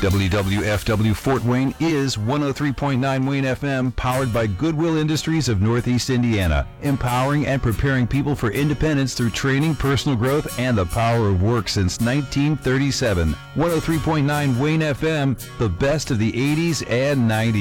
WWFW Fort Wayne is 103.9 Wayne FM, powered by Goodwill Industries of Northeast Indiana, empowering and preparing people for independence through training, personal growth, and the power of work since 1937. 103.9 Wayne FM, the best of the 80s and 90s.